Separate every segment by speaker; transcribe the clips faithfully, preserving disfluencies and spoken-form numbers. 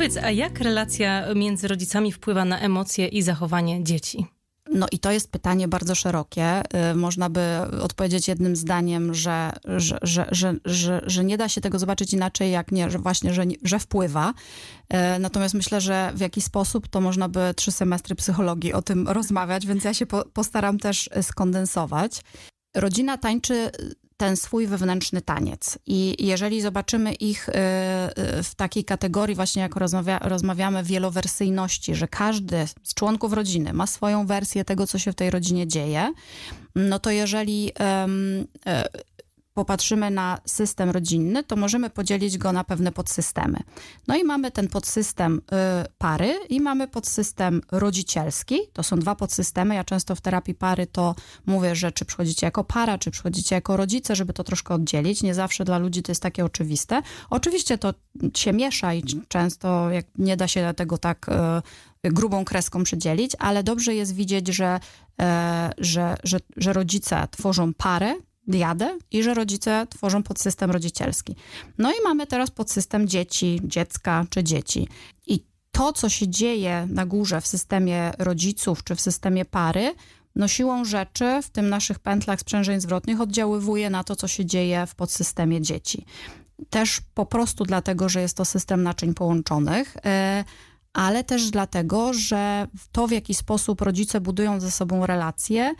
Speaker 1: Powiedz, a jak relacja między rodzicami wpływa na emocje i zachowanie dzieci?
Speaker 2: No i to jest pytanie bardzo szerokie. Można by odpowiedzieć jednym zdaniem, że, że, że, że, że, że nie da się tego zobaczyć inaczej, jak nie, że właśnie, że, że wpływa. Natomiast myślę, że w jakiś sposób to można by trzy semestry psychologii o tym rozmawiać, więc ja się po, postaram też skondensować. Rodzina tańczy ten swój wewnętrzny taniec. I jeżeli zobaczymy ich w takiej kategorii, właśnie jak rozmawia, rozmawiamy wielowersyjności, że każdy z członków rodziny ma swoją wersję tego, co się w tej rodzinie dzieje, no to jeżeli um, popatrzymy na system rodzinny, to możemy podzielić go na pewne podsystemy. No i mamy ten podsystem y, pary i mamy podsystem rodzicielski. To są dwa podsystemy. Ja często w terapii pary to mówię, że czy przychodzicie jako para, czy przychodzicie jako rodzice, żeby to troszkę oddzielić. Nie zawsze dla ludzi to jest takie oczywiste. Oczywiście to się miesza i często jak nie da się tego tak y, grubą kreską przydzielić, ale dobrze jest widzieć, że, y, że, że, że rodzice tworzą parę, diadę i że rodzice tworzą podsystem rodzicielski. No i mamy teraz podsystem dzieci, dziecka czy dzieci. I to, co się dzieje na górze w systemie rodziców czy w systemie pary, no siłą rzeczy w tym naszych pętlach sprzężeń zwrotnych oddziaływuje na to, co się dzieje w podsystemie dzieci. Też po prostu dlatego, że jest to system naczyń połączonych, ale też dlatego, że to, w jaki sposób rodzice budują ze sobą relacje,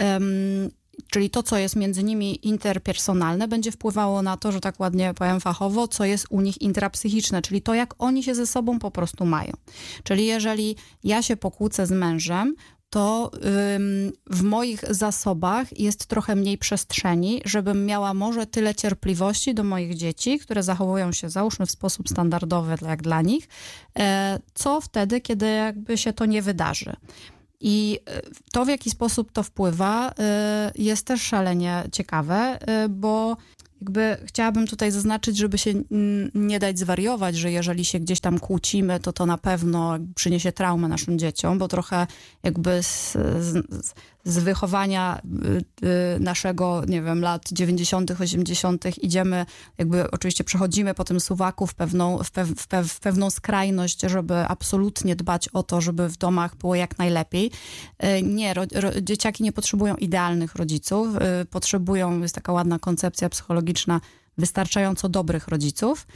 Speaker 2: czyli to, co jest między nimi interpersonalne, będzie wpływało na to, że tak ładnie powiem fachowo, co jest u nich intrapsychiczne, czyli to, jak oni się ze sobą po prostu mają. Czyli jeżeli ja się pokłócę z mężem, to ym, w moich zasobach jest trochę mniej przestrzeni, żebym miała może tyle cierpliwości do moich dzieci, które zachowują się, załóżmy, w sposób standardowy, jak dla nich, e, co wtedy, kiedy jakby się to nie wydarzy. I to, w jaki sposób to wpływa, jest też szalenie ciekawe, bo jakby chciałabym tutaj zaznaczyć, żeby się nie dać zwariować, że jeżeli się gdzieś tam kłócimy, to to na pewno przyniesie traumę naszym dzieciom, bo trochę jakby z, z, z wychowania naszego, nie wiem, lat dziewięćdziesiątych, osiemdziesiątych idziemy, jakby oczywiście przechodzimy po tym suwaku w pewną, w, pew, w, pew, w pewną skrajność, żeby absolutnie dbać o to, żeby w domach było jak najlepiej. Nie, ro, ro, dzieciaki nie potrzebują idealnych rodziców, potrzebują, jest taka ładna koncepcja psychologiczna, wystarczająco dobrych rodziców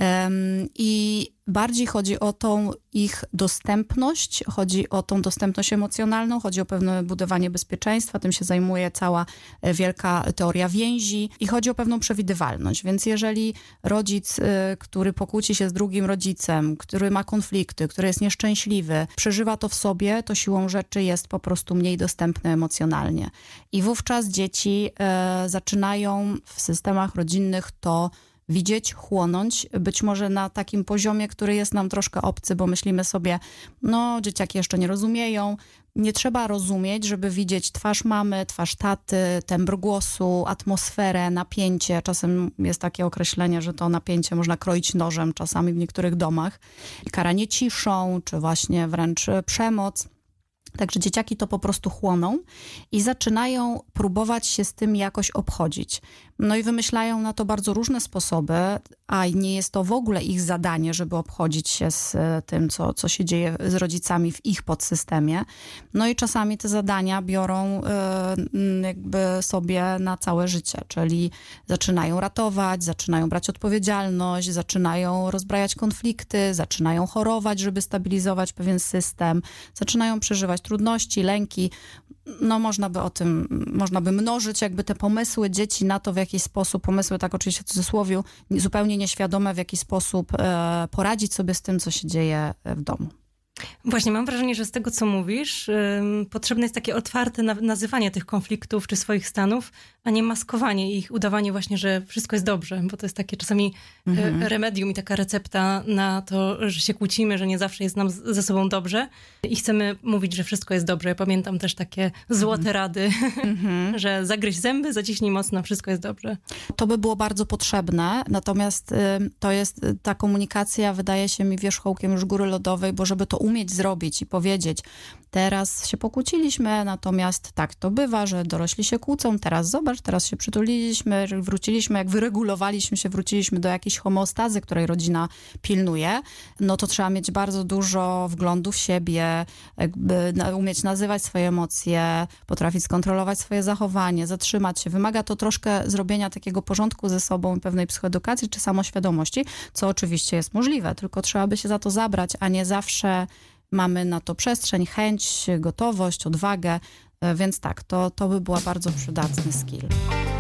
Speaker 2: i bardziej chodzi o tą ich dostępność, chodzi o tą dostępność emocjonalną, chodzi o pewne budowanie bezpieczeństwa, tym się zajmuje cała wielka teoria więzi i chodzi o pewną przewidywalność, więc jeżeli rodzic, który pokłóci się z drugim rodzicem, który ma konflikty, który jest nieszczęśliwy, przeżywa to w sobie, to siłą rzeczy jest po prostu mniej dostępny emocjonalnie. I wówczas dzieci e, zaczynają w systemach rodzinnych to widzieć, chłonąć, być może na takim poziomie, który jest nam troszkę obcy, bo myślimy sobie, no dzieciaki jeszcze nie rozumieją. Nie trzeba rozumieć, żeby widzieć twarz mamy, twarz taty, tembr głosu, atmosferę, napięcie. Czasem jest takie określenie, że to napięcie można kroić nożem czasami w niektórych domach. Karanie ciszą, czy właśnie wręcz przemoc. Także dzieciaki to po prostu chłoną i zaczynają próbować się z tym jakoś obchodzić. No i wymyślają na to bardzo różne sposoby, a nie jest to w ogóle ich zadanie, żeby obchodzić się z tym, co, co się dzieje z rodzicami w ich podsystemie. No i czasami te zadania biorą y, jakby sobie na całe życie, czyli zaczynają ratować, zaczynają brać odpowiedzialność, zaczynają rozbrajać konflikty, zaczynają chorować, żeby stabilizować pewien system, zaczynają przeżywać trudności, lęki. No można by o tym, można by mnożyć jakby te pomysły dzieci na to, w jaki sposób, pomysły tak oczywiście w cudzysłowie, zupełnie nieświadome, w jaki sposób e, poradzić sobie z tym, co się dzieje w domu.
Speaker 1: Właśnie, mam wrażenie, że z tego, co mówisz, yy, potrzebne jest takie otwarte na- nazywanie tych konfliktów czy swoich stanów, a nie maskowanie ich, udawanie właśnie, że wszystko jest dobrze, bo to jest takie czasami mhm. y, remedium i taka recepta na to, że się kłócimy, że nie zawsze jest nam z- ze sobą dobrze i chcemy mówić, że wszystko jest dobrze. Ja pamiętam też takie złote mhm. rady, mhm. że zagryź zęby, zaciśnij mocno, wszystko jest dobrze.
Speaker 2: To by było bardzo potrzebne, natomiast y, to jest, ta komunikacja wydaje się mi wierzchołkiem już góry lodowej, bo żeby to umieć zrobić i powiedzieć, teraz się pokłóciliśmy, natomiast tak to bywa, że dorośli się kłócą, teraz zobacz, teraz się przytuliliśmy, wróciliśmy, jak wyregulowaliśmy się, wróciliśmy do jakiejś homeostazy, której rodzina pilnuje, no to trzeba mieć bardzo dużo wglądu w siebie, jakby umieć nazywać swoje emocje, potrafić skontrolować swoje zachowanie, zatrzymać się. Wymaga to troszkę zrobienia takiego porządku ze sobą, pewnej psychoedukacji czy samoświadomości, co oczywiście jest możliwe, tylko trzeba by się za to zabrać, a nie zawsze mamy na to przestrzeń, chęć, gotowość, odwagę, więc tak, to, to by była bardzo przydatny skill.